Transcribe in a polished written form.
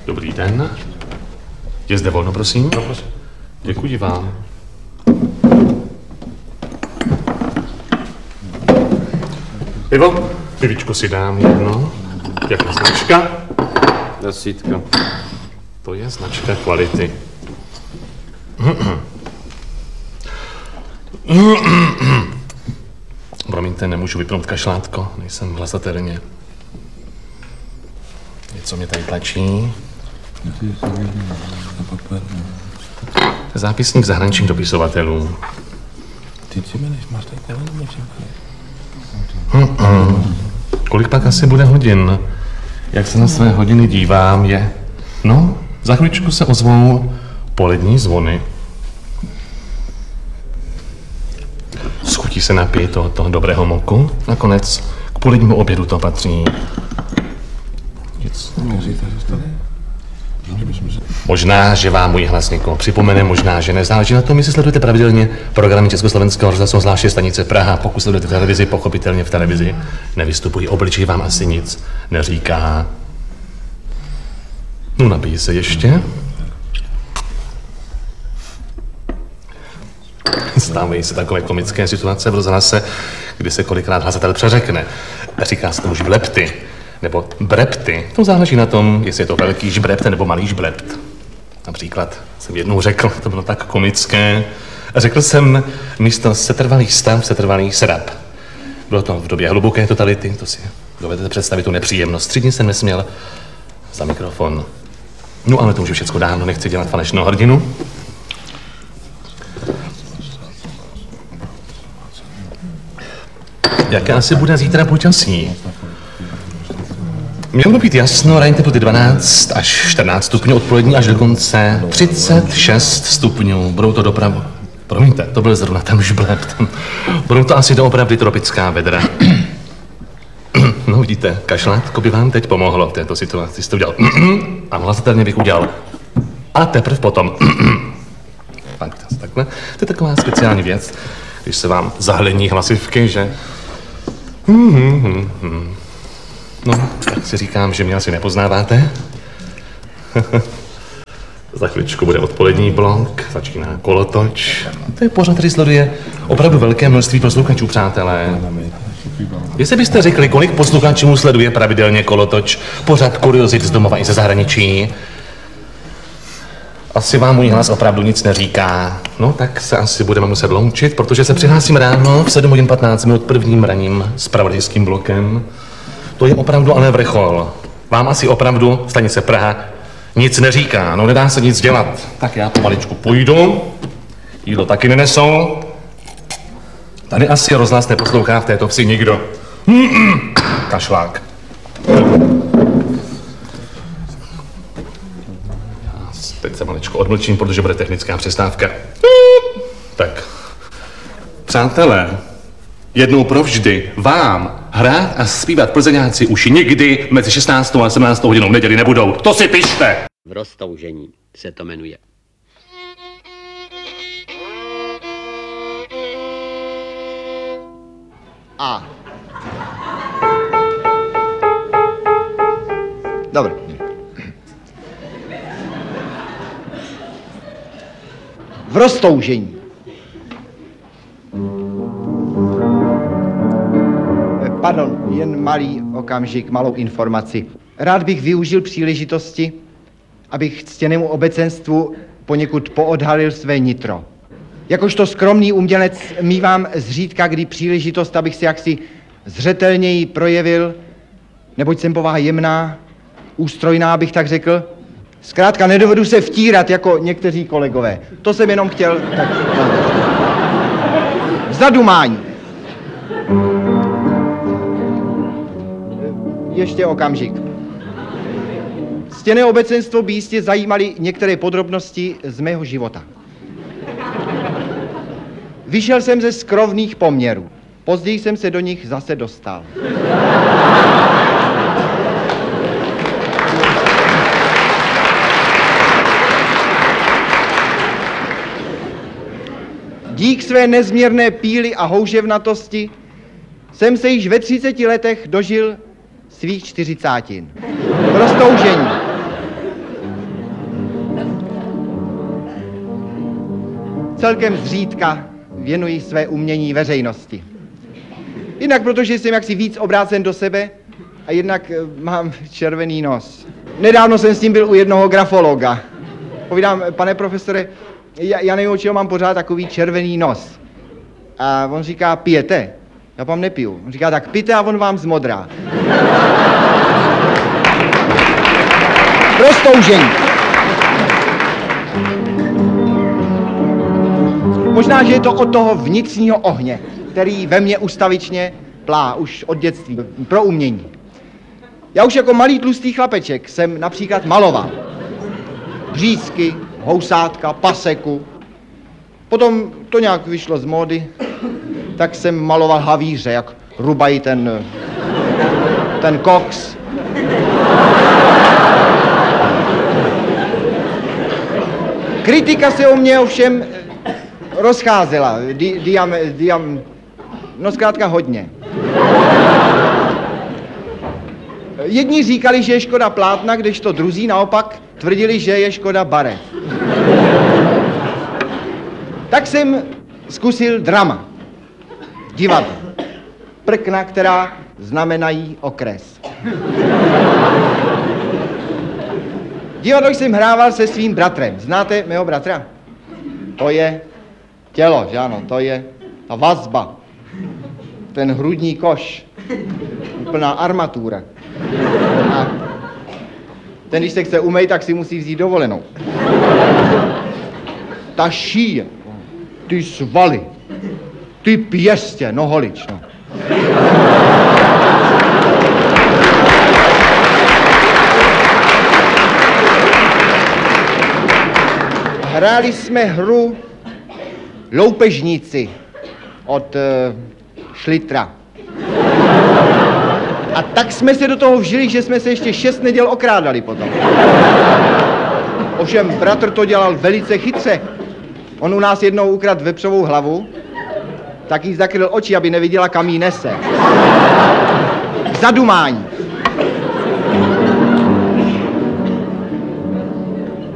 Dobrý den. Je zde volno, prosím? No, prosím. Děkuji vám. Ivo, pivíčko si dám jedno. Jaká značka? 10. To je značka kvality. Promiňte, nemůžu vypnout kašlátko, nejsem v hlasatelně. Něco mě tady tlačí. Zápisník zahraničních dopisovatelů. Kolik pak asi bude hodin? Jak se na své hodiny dívám, je... No, za chvíličku se ozvou polední zvony. Schutí se napít toho dobrého moku. Nakonec k polednímu obědu to patří. Možná, že vám můj hlas někoho připomene, možná, že nezáleží na tom, jestli sledujete pravidelně programy Československého rozhlasu, zvláště stanice Praha. Pokud sledujete televizi, pochopitelně v televizi nevystupují. Obličej vám asi nic neříká. No, napij se ještě. Stávají se takové komické situace v rozhlase, kdy se kolikrát hlasatel přeřekne. Říká se tomu žblepty, nebo brepty. To záleží na tom, jestli je to velký žbrept nebo malý žblept. Například jsem jednou řekl, to bylo tak komické, řekl jsem místo setrvalý stav, setrvalý srap. Bylo to v době hluboké totality, to si dovedete představit tu nepříjemnost. 3 dny jsem nesměl za mikrofon. No ale to už je všecko dávno, nechci dělat falešnou hrdinu. Jaké asi bude zítra počasí? Mělo by být jasno, ranní teploty 12 až 14 stupňů, odpolední až dokonce 36 stupňů. Budou to dopravu. Promiňte, to byl zrovna tam žblept. Budou to asi doopravdy tropická vedra. No vidíte, kašlátko by vám teď pomohlo v této situaci. Jste udělal a hlasatelně bych udělal. A teprve potom. Takhle. To je taková speciální věc, když se vám zahlení hlasivky, že... No, tak si říkám, že mě asi nepoznáváte. Za chvíličku bude odpolední blok, začíná kolotoč. To je pořád, který sleduje opravdu velké množství posluchačů, přátelé. Jestli byste řekli, kolik posluchačů sleduje pravidelně kolotoč, pořád kuriozit z domova i ze zahraničí, asi vám můj hlas opravdu nic neříká. No, tak se asi budeme muset loučit, protože se přihlásím ráno v 7 hodin 15 minut prvním ranním zpravodajským blokem. To je opravdu ale vrchol. Vám asi opravdu stanice Praha nic neříká, no nedá se nic dělat. Tak já pomaličku půjdu, jídlo taky nenesou. Tady asi rozhlas neposlouchá v této vsi nikdo. Kašlák. Já teď se maličko odmlčím, protože bude technická přestávka. Tak, přátelé, jednou provždy vám hrát a zpívat Plzeňáci už nikdy mezi 16. a 17. hodinou v neděli nebudou. To si pište! V roztoužení se to jmenuje. A. Dobře. V roztoužení. Pardon, jen malý okamžik, malou informaci. Rád bych využil příležitosti, abych ctěnému obecenstvu poněkud poodhalil své nitro. Jakožto skromný umělec mívám zřídka kdy příležitost, abych si jaksi zřetelněji projevil, neboť jsem povaha jemná, ústrojná, bych tak řekl. Zkrátka nedovedu se vtírat jako někteří kolegové. To jsem jenom chtěl tak... Zadumání. Ještě okamžik. Ctěné obecenstvo by jistě zajímaly některé podrobnosti z mého života. Vyšel jsem ze skrovných poměrů. Později jsem se do nich zase dostal. Dík své nezměrné píly a houževnatosti jsem se již ve 30 letech dožil svých 40. Roztoužení. celkem zřídka věnuji své umění veřejnosti. Jednak protože jsem jaksi víc obrácen do sebe a jednak mám červený nos. Nedávno jsem s tím byl u jednoho grafologa. Povídám, pane profesore, já nevím, od čeho mám pořád takový červený nos. A on říká, pijete? Já vám nepiju. On říká, tak pijte a on vám zmodrá. Prostoužení. Možná, že je to od toho vnitřního ohně, který ve mně ustavičně plá už od dětství, pro umění. Já už jako malý tlustý chlapeček jsem například maloval řízky, housátka, paseku. Potom to nějak vyšlo z módy, tak jsem maloval havíře, jak rubají ten koks. Kritika se o mě ovšem rozcházela, no zkrátka hodně. Jedni říkali, že je škoda plátna, kdežto druzí naopak tvrdili, že je škoda barev. Tak jsem zkusil drama, divadlo, prkna, která znamenají okres. Divadlo jsem hrával se svým bratrem. Znáte mého bratra? To je tělo, že ano, to je ta vazba, ten hrudní koš, úplná armatura. A ten, když se chce umýt, tak si musí vzít dovolenou. Ta šíje, ty svaly, ty pěstě, no holič, no. Hráli jsme hru Loupežníci od Šlitra. A tak jsme se do toho vžili, že jsme se ještě 6 neděl okrádali potom. Ovšem bratr to dělal velice chytře. On u nás jednou ukradl vepřovou hlavu, tak jí zakryl oči, aby neviděla, kam jí nese. K zadumání.